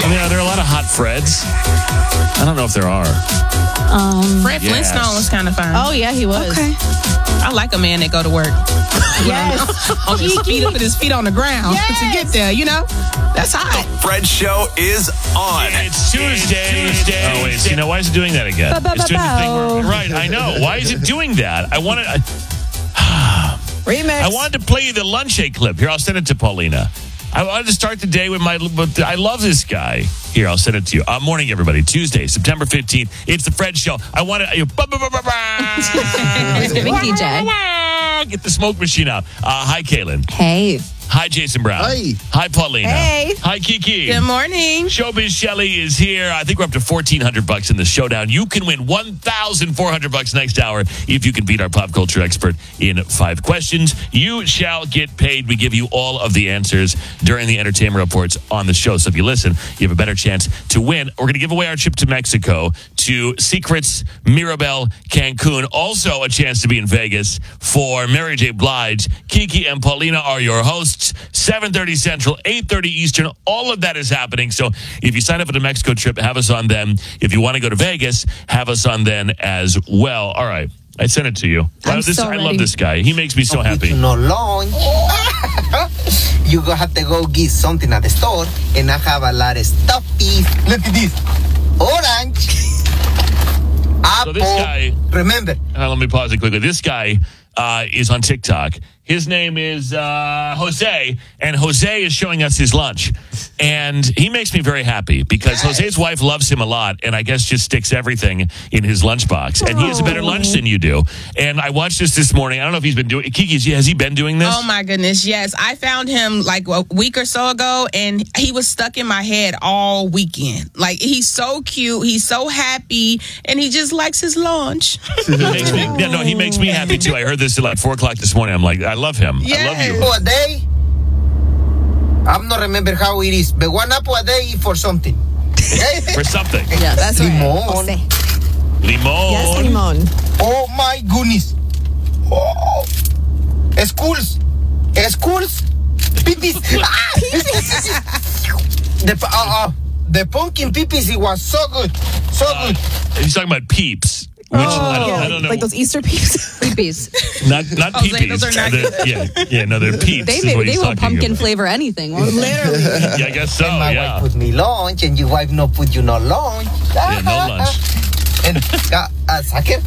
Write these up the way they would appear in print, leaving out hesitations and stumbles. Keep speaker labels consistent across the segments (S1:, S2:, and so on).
S1: I mean, are there a lot of hot Freds? I don't know if there are.
S2: Fred Flintstone was kind of fine.
S3: Oh, yeah, he was.
S2: Okay. I like a man that go to work.
S3: Yes.
S2: On his feet, up with his feet on the ground to get there, That's hot.
S4: Fred Show is on.
S1: It's Tuesday. Oh, wait. Why is it doing that again? It's doing the thing where, right, I know. Why is it doing that? I wanted to play you the Lunche clip. Here, I'll send it to Paulina. I wanted to start the day with I love this guy. Here, I'll send it to you. Morning, everybody. Tuesday, September 15th. It's the Fred Show. I want to...
S3: It's giving DJ.
S1: Get the smoke machine out. Hi, Kaylin.
S3: Hey.
S1: Hi, Jason Brown.
S5: Hi.
S1: Hi, Paulina.
S3: Hey.
S1: Hi, Kiki.
S2: Good morning.
S1: Showbiz Shelley is here. I think we're up to $1,400 in the showdown. You can win $1,400 next hour if you can beat our pop culture expert in 5 questions. You shall get paid. We give you all of the answers during the entertainment reports on the show. So if you listen, you have a better chance to win. We're going to give away our trip to Mexico to Secrets, Mirabel, Cancun. Also a chance to be in Vegas for Mary J. Blige. Kiki and Paulina are your hosts. 7:30 Central, 8:30 Eastern. All of that is happening. So if you sign up for the Mexico trip, have us on then. If you want to go to Vegas, have us on then as well. All right. I sent it to you.
S3: I
S1: love this guy. He makes me so happy.
S6: No lunch. You go have to go get something at the store, and I have a lot of stuffies. Look at this. Orange. Apple.
S1: So this guy...
S6: Remember.
S1: Let me pause it quickly. This guy is on TikTok. His name is Jose, and Jose is showing us his lunch. And he makes me very happy because Jose's wife loves him a lot and I guess just sticks everything in his lunchbox. And he has a better lunch than you do. And I watched this morning. I don't know if he's been doing... Kiki, has he been doing this?
S2: Oh, my goodness, yes. I found him like a week or so ago, and he was stuck in my head all weekend. Like, he's so cute. He's so happy, and he just likes his lunch.
S1: He makes me happy, too. I heard this at like 4 o'clock this morning. I'm like, I love him.
S2: Yes.
S1: I love you.
S6: Apple a day. I'm not remember how it is, but 1 apple a day for something. Okay?
S1: For something.
S3: Yeah, that's right.
S6: Limon.
S1: Limon.
S3: Yes, limon.
S6: Oh my goodness. Oh. Schools. Pipis. The pumpkin pipis, it was so good. So good.
S1: He's talking about Peeps. Which I don't know.
S3: Like those Easter peeps. Peepies.
S1: Not
S2: Jose,
S1: peepees.
S2: those are not good.
S1: They're peeps.
S3: They will pumpkin flavor anything. Literally.
S1: Yeah, I guess so.
S6: And my wife put me lunch, and your wife no put you no lunch.
S1: Yeah, no lunch.
S6: And second.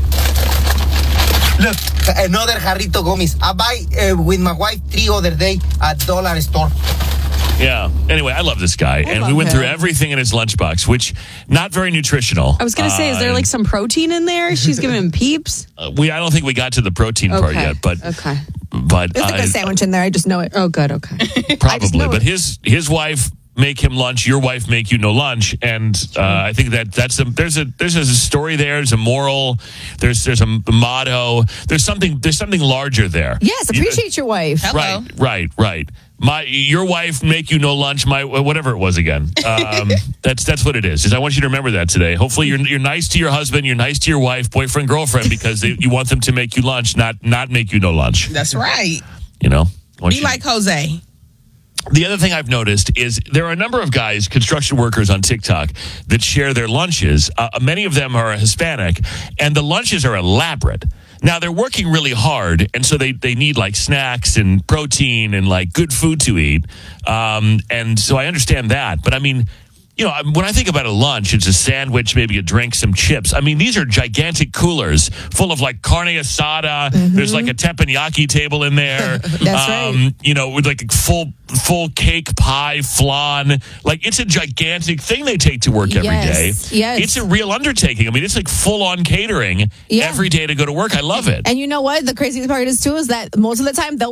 S6: Look, another jarrito gummies. I buy with my wife 3 other day at dollar store.
S1: Yeah. Anyway, I love this guy. And we went through everything in his lunchbox, which not very nutritional.
S3: I was going to say, is there like some protein in there? She's giving him Peeps?
S1: I don't think we got to the protein part yet. But
S3: there's
S7: like a sandwich in there. I just know it.
S3: Oh, good. Okay.
S1: Probably. But his wife make him lunch. Your wife make you no lunch. And I think there's a story there. There's a moral. There's a motto. There's something larger there.
S7: Yes, appreciate your wife.
S2: Hello.
S1: Right. Your wife make you no lunch. Whatever it was again. That's what it is. I want you to remember that today. Hopefully you're nice to your husband. You're nice to your wife, boyfriend, girlfriend, because you want them to make you lunch, not make you no lunch.
S2: That's right.
S1: Be
S2: like Jose.
S1: The other thing I've noticed is there are a number of guys, construction workers on TikTok, that share their lunches. Many of them are Hispanic, and the lunches are elaborate. Now, they're working really hard, and so they need, like, snacks and protein and, like, good food to eat. And so I understand that. But, I mean, when I think about a lunch, it's a sandwich, maybe a drink, some chips. I mean, these are gigantic coolers full of, like, carne asada. Mm-hmm. There's, like, a teppanyaki table in there.
S7: That's right.
S1: With, like, a full cake, pie, flan. Like, it's a gigantic thing they take to work every day.
S7: Yes.
S1: It's a real undertaking. I mean, it's like full-on catering every day to go to work. I love it.
S7: And you know what? The craziest part is, too, is that most of the time, they'll